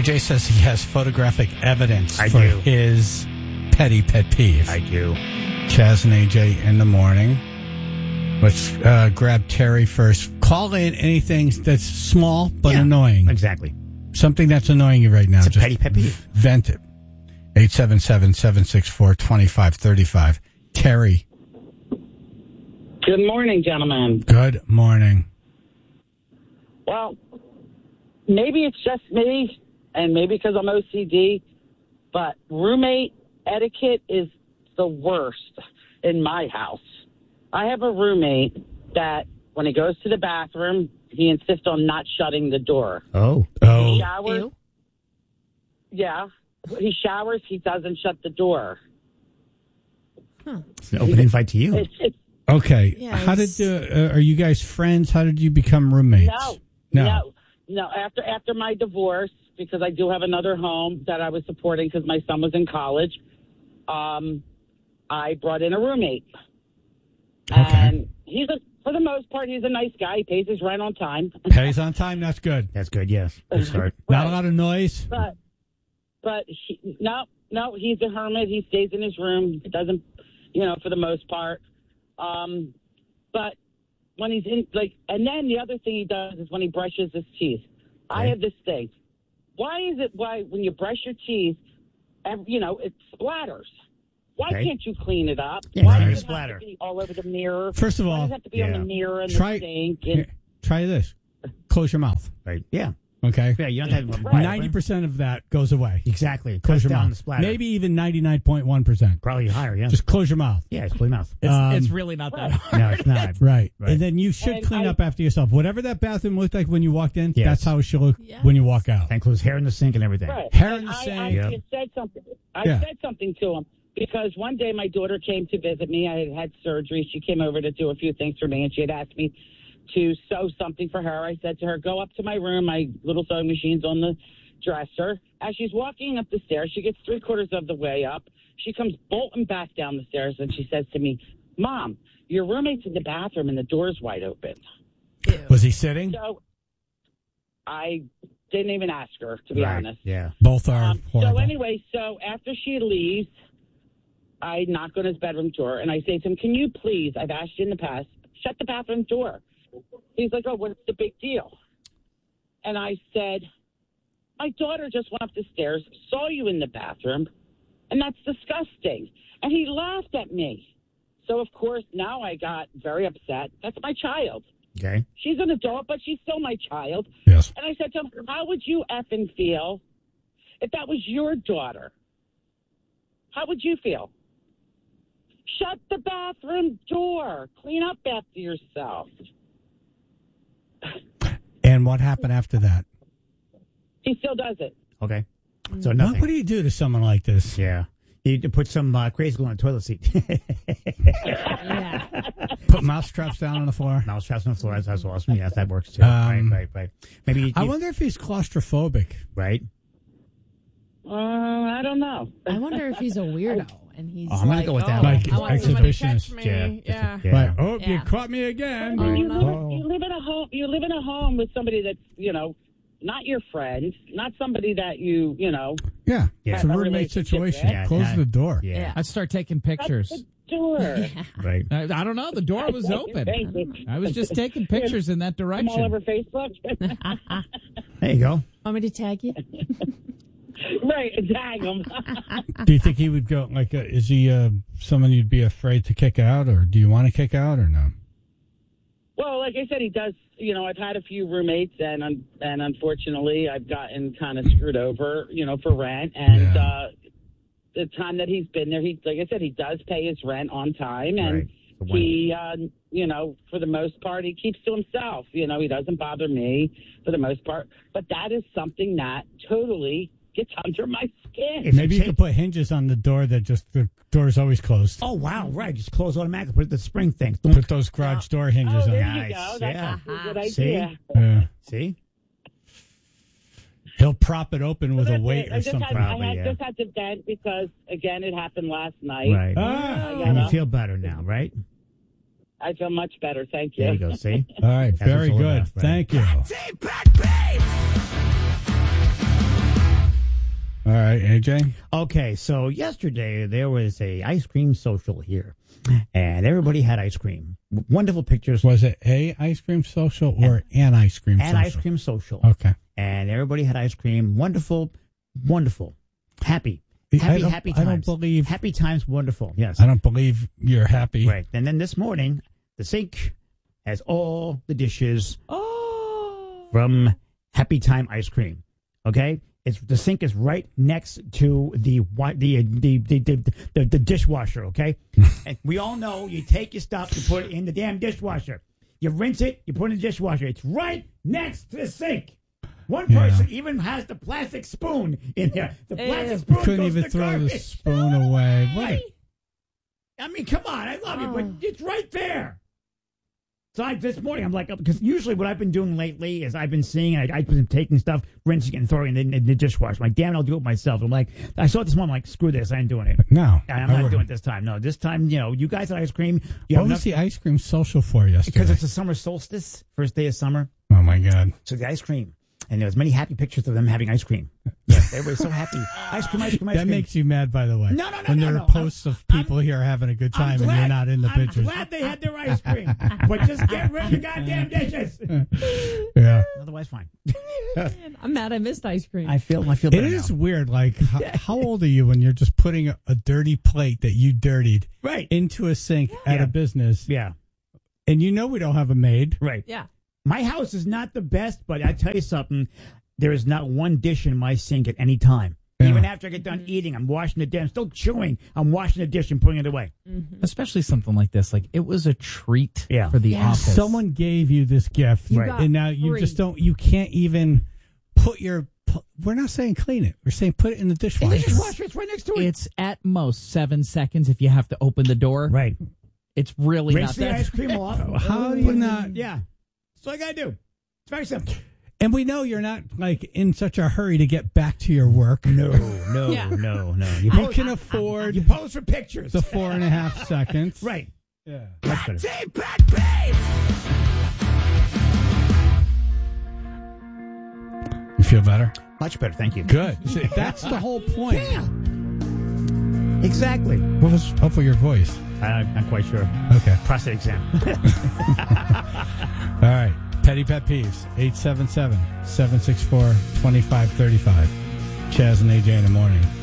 AJ says he has photographic evidence I for do. his petty pet peeve. I do. Chaz and AJ in the morning. Let's grab Terry first. Call in anything that's small but annoying. Exactly. Something that's annoying you right now. It's a Just petty pet peeve. Vent it. 877-764-2535. Terry. Good morning, gentlemen. Good morning. Well, maybe it's just me, and maybe because I'm OCD, but roommate etiquette is the worst in my house. I have a roommate that when he goes to the bathroom, he insists on not shutting the door. Oh. He showers. Ew. Yeah. He showers, he doesn't shut the door. It's an open invite to you. It's Okay. Yeah, How did are you guys friends? How did you become roommates? No. After my divorce, because I do have another home that I was supporting because my son was in college, I brought in a roommate. Okay. And for the most part, he's a nice guy. He pays his rent on time. Pays on time. That's good. That's good, yes. Good start. Not a lot of noise. But no, he's a hermit. He stays in his room. He doesn't, for the most part. But when he's in, and then the other thing he does is when he brushes his teeth. Okay. I have this thing. Why when you brush your teeth, it splatters? Why can't you clean it up? Yeah, Why right. does it have to be all over the mirror? First of all, why does it have to be on the mirror and try, the sink? Try this. Close your mouth. Right. Yeah. Okay. Yeah, you don't have 90% of that goes away. Exactly. Close your down mouth. the splatter. Maybe even 99.1%. Probably higher, yeah. Just close your mouth. Yeah, it's clean mouth. It's really not that hard. No, it's not. Right. And then you should clean up after yourself. Whatever that bathroom looked like when you walked in, that's how it should look when you walk out. And includes hair in the sink and everything. Right. Hair in the sink. I said something. I said something to him because one day my daughter came to visit me. I had surgery. She came over to do a few things for me, and she had asked me to sew something for her. I said to her, go up to my room. My little sewing machine's on the dresser. As she's walking up the stairs, she gets 3/4 of the way up. She comes bolting back down the stairs, and she says to me, Mom, your roommate's in the bathroom, and the door's wide open. Ew. Was he sitting? So I didn't even ask her, to be honest. Yeah. Both are horrible. So anyway, after she leaves, I knock on his bedroom door, and I say to him, can you please, I've asked you in the past, shut the bathroom door. He's like, oh, what's the big deal? And I said, my daughter just went up the stairs, saw you in the bathroom, and that's disgusting. And he laughed at me. So, of course, now I got very upset. That's my child. Okay. She's an adult, but she's still my child. Yes. And I said to him, how would you effing feel if that was your daughter? How would you feel? Shut the bathroom door. Clean up after yourself. And what happened after that? He still does it. Okay. So nothing. What do you do to someone like this? Yeah. You need to put some crazy glue on the toilet seat. Yeah. Put mouse traps down on the floor? Mouse traps on the floor. That's awesome. Yes, that works too. Right. Maybe. I wonder if he's claustrophobic. Right. I don't know. I wonder if he's a weirdo and he's I'm gonna like, go with that. Like I want somebody to exhibitionist. touch me. Yeah. Right. Oh, you Yeah. caught me again. You live in a home. You live in a home with somebody that's not your friend, not somebody that you. Yeah. It's a have a roommate relationship situation. with. Yeah, Close the door. Yeah. I'd start taking pictures. Shut the door. Right. I don't know. The door was open. Thank you. I was just taking pictures in that I'm all direction. over Facebook. There you go. Want me to tag you? Right, tag him. Do you think he would go, is he someone you'd be afraid to kick out, or do you want to kick out, or no? Well, like I said, he does. I've had a few roommates, and unfortunately, I've gotten kind of screwed over, for rent. And the time that he's been there, like I said, he does pay his rent on time, and he, for the most part, he keeps to himself. He doesn't bother me for the most part. But that is something that totally gets under my skin. Maybe you could put hinges on the door that the door is always closed. Oh, wow. Right. Just close automatically. Put the spring thing. Put those garage door hinges on. There Nice. you go. That's Yeah. a good idea. See? Yeah. See? He'll prop it open with a That's weight it. or I just something. just had to vent because, again, it happened last night. Right. Ah. And you feel better now, right? I feel much better. Thank you. There you go. See? All right. That's Very what it's all good. about, right? Thank you. All right, AJ. Okay, so yesterday there was a ice cream social here, and everybody had ice cream. Wonderful pictures. Was it a ice cream social or an ice cream social? An ice cream social. Okay. And everybody had ice cream. Wonderful, wonderful, happy I don't times. I don't believe. Happy times, wonderful. Yes. I don't believe you're happy. Right. And then this morning, the sink has all the dishes from Happy Time ice cream. Okay, the sink is right next to the dishwasher. Okay, and we all know you take your stuff, you put it in the damn dishwasher, you rinse it, you put it in the dishwasher. It's right next to the sink. One person even has the plastic spoon in there. The plastic spoon couldn't goes even to throw the garbage. spoon away. Right. I mean, come on, I love you, but it's right there. So this morning, I'm like, because usually what I've been doing lately is I've been seeing, I've been taking stuff, rinsing it, and throwing it in the dishwasher. I'm like, damn it, I'll do it myself. I'm like, I saw it this morning, I'm like, screw this, I ain't doing it. No. I'm not doing it this time. No, this time, you guys had ice cream. What was the ice cream social for yesterday? Because it's the summer solstice, first day of summer. Oh, my God. So the ice cream. And there was many happy pictures of them having ice cream. Yes, everybody's so happy. Ice cream, ice cream, ice that cream. makes you mad, by the way. No. When there are posts of people here having a good time and you're not in the pictures. I'm glad they had their ice cream. But just get rid of the goddamn dishes. Yeah. Otherwise, fine. I'm mad I missed ice cream. I feel It better is now. weird. Like, how old are you when you're just putting a dirty plate that you dirtied Right. into a sink at a business? Yeah. And you know we don't have a maid. Right. Yeah. My house is not the best, but I tell you something. There is not one dish in my sink at any time. Yeah. Even after I get done eating, I'm washing the dish. I'm still chewing. I'm washing the dish and putting it away. Especially something like this. Like, it was a treat for the Yeah. office. Someone gave you this gift. You got And now you free. just don't, you can't even we're not saying clean it. We're saying put it in the In dishwasher. the dishwasher, it's right next to it. It's at most 7 seconds if you have to open the door. Right. It's really Rinse not the that. ice cream off. How do you not? Yeah. That's all I got to do. It's very simple. And we know you're not like in such a hurry to get back to your work. No. Yeah. You can afford You pose for pictures. the 4.5 seconds. Right. Yeah. That's better. You feel better? Much better, thank you. Good. See, that's the whole point. Yeah. Exactly. What was up with your voice? I'm not quite sure. Okay. Prostate exam. All right. Petty Pet Peeves, 877-764-2535. Chaz and AJ in the morning.